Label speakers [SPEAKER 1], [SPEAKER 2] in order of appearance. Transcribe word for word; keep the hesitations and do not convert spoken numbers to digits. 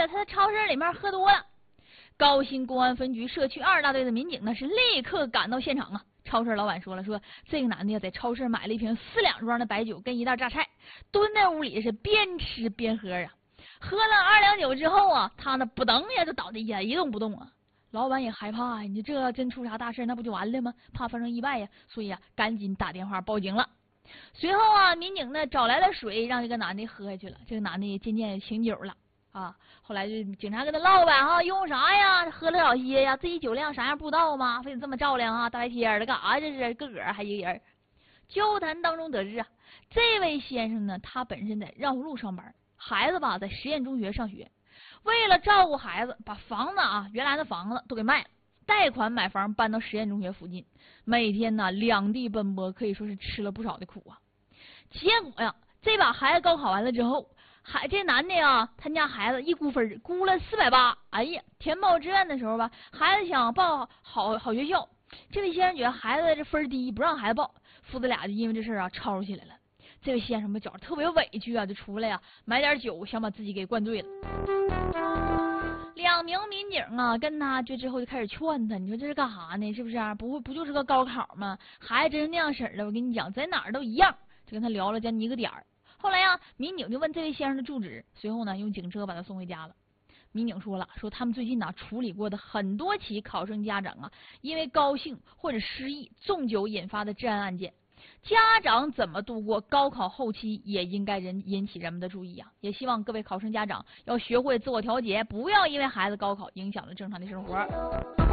[SPEAKER 1] 了，他在超市里面喝多了。高新公安分局社区二大队的民警呢是立刻赶到现场啊。超市老板说了，说这个男的在超市买了一瓶四两装的白酒跟一袋榨菜，蹲在屋里是边吃边喝啊。喝了二两酒之后啊，他呢不噔呀就倒地下一动不动啊。老板也害怕呀，你这要真出啥大事那不就完了吗？怕发生意外呀，所以啊赶紧打电话报警了。随后啊，民警呢找来了水，让这个男的喝下去了。这个男的也渐渐也醒酒了啊。后来就警察跟他唠呗哈，用啥呀？喝了少些呀？自己酒量啥样不知道吗？非得这么照亮啊？大白天的干啥？这是个个还一个人。交谈当中得知啊，这位先生呢，他本身在绕路上班，孩子吧在实验中学上学，为了照顾孩子，把房子啊原来的房子都给卖了，贷款买房搬到实验中学附近，每天呢两地奔波，可以说是吃了不少的苦啊。结果呀，这把孩子高考完了之后，孩这男的呀，他家孩子一估分估了四百八，哎呀，填报志愿的时候吧，孩子想报好好学校，这位先生觉得孩子这分低，不让孩子报，父子俩就因为这事啊吵起来了。这位先生吧，觉得特别委屈啊，就出来呀买点酒，想把自己给灌醉了。两名民警啊，跟他这之后就开始劝他，你说这是干啥呢？是不是啊？不会不就是个高考吗？孩子真是那样式儿的，我跟你讲，在哪儿都一样。就跟他聊了将近一个点儿。后来呀、啊，民警就问这位先生的住址，随后呢用警车把他送回家了。民警说了，说他们最近呢处理过的很多起考生家长啊因为高兴或者失忆纵酒引发的治安案件，家长怎么度过高考后期也应该人引起人们的注意啊！也希望各位考生家长要学会自我调节，不要因为孩子高考影响了正常的生活。